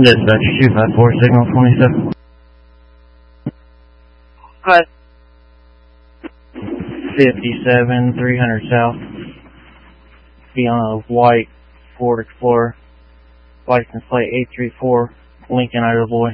Dispatch 254, signal 27. Hi. 57, 300 south. Be on a white Ford Explorer. License plate 834, Lincoln, Idaho boy.